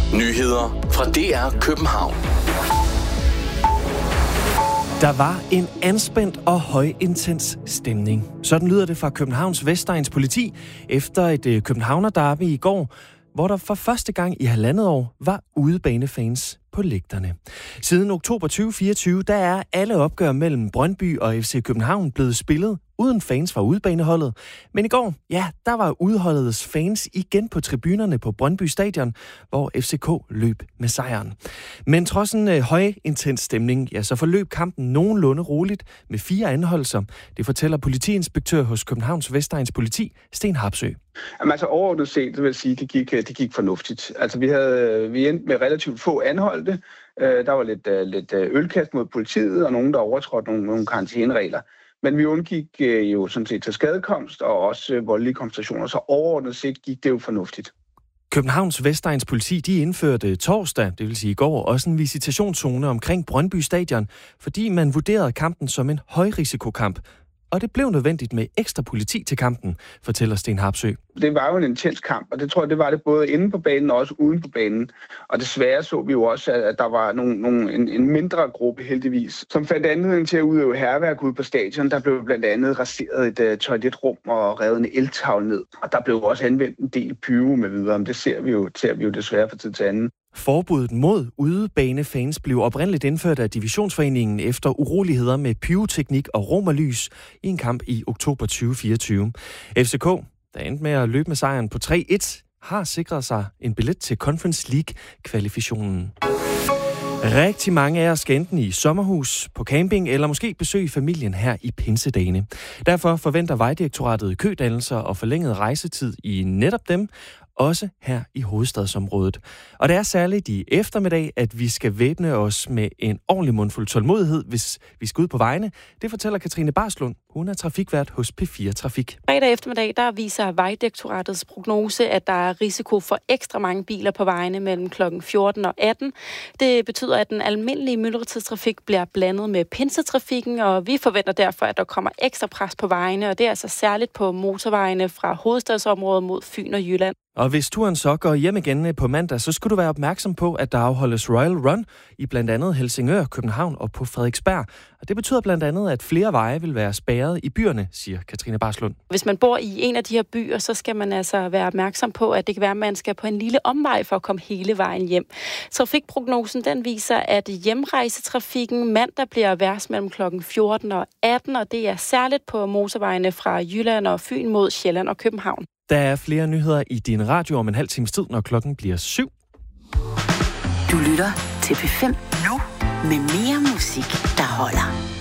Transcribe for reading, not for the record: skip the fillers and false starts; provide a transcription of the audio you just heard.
Nyheder fra DR København. Der var en anspændt og højintens stemning. Sådan lyder det fra Københavns Vestegns politi efter et københavnerderby i går, hvor der for første gang i 1,5 år var udebanefans på lægterne. Siden oktober 2024, der er alle opgør mellem Brøndby og FC København blevet spillet uden fans fra udebaneholdet. Men i går, der var udeholdets fans igen på tribunerne på Brøndby Stadion, hvor FCK løb med sejren. Men trods en højintens stemning, så forløb kampen nogenlunde roligt med 4 anholdelser. Det fortæller politiinspektør hos Københavns Vestegns politi, Sten Harpsøe. Jamen, altså overordnet set, det vil sige, det gik fornuftigt. Altså vi endte med relativt få anholdte. Der var lidt ølkast mod politiet, og nogen, der overtrådte nogle karantæneregler. Men vi undgik jo sådan set til skadekomst og også voldelige konfrontationer, så overordnet set gik det jo fornuftigt. Københavns Vestegns politi, de indførte torsdag, det vil sige i går, også en visitationszone omkring Brøndby Stadion, fordi man vurderede kampen som en højrisikokamp. Og det blev nødvendigt med ekstra politi til kampen, fortæller Sten Harpsøe. Det var jo en intens kamp, og det tror jeg, det var det både inde på banen og også uden på banen. Og desværre så vi jo også, at der var en mindre gruppe heldigvis, som fandt anledning til at udøve hærværk ude på stadion. Der blev blandt andet raseret et toiletrum og revet en eltavle ned. Og der blev også anvendt en del pyro med videre, men det ser vi jo desværre fra tid til anden. Forbuddet mod udebanefans blev oprindeligt indført af Divisionsforeningen efter uroligheder med pyroteknik og romerlys i en kamp i oktober 2024. FCK, der endte med at løbe med sejren på 3-1, har sikret sig en billet til Conference League-kvalifikationen. Rigtig mange af os skal enten i sommerhus, på camping eller måske besøge familien her i pinsedagene. Derfor forventer Vejdirektoratet kødannelser og forlænget rejsetid i netop dem, også her i hovedstadsområdet. Og det er særligt i eftermiddag, at vi skal væbne os med en ordentlig mundfuld tålmodighed, hvis vi skal ud på vejene. Det fortæller Katrine Barslund. Hun er trafikvært hos P4 Trafik. Fredag eftermiddag, der viser Vejdirektoratets prognose, at der er risiko for ekstra mange biler på vejene mellem kl. 14 og 18. Det betyder, at den almindelige myldretidstrafik bliver blandet med pinsetrafikken, og vi forventer derfor, at der kommer ekstra pres på vejene, og det er altså særligt på motorvejene fra hovedstadsområdet mod Fyn og Jylland. Og hvis turen så går hjem igen på mandag, så skal du være opmærksom på, at der afholdes Royal Run i blandt andet Helsingør, København og på Frederiksberg. Og det betyder blandt andet, at flere veje vil være spærret i byerne, siger Katrine Barslund. Hvis man bor i en af de her byer, så skal man altså være opmærksom på, at det kan være, at man skal på en lille omvej for at komme hele vejen hjem. Trafikprognosen den viser, at hjemrejsetrafikken mandag bliver værst mellem kl. 14 og 18, og det er særligt på motorvejene fra Jylland og Fyn mod Sjælland og København. Der er flere nyheder i din radio om en halv times tid, når klokken bliver 7. Du lytter til P5 nu med mere musik, der holder.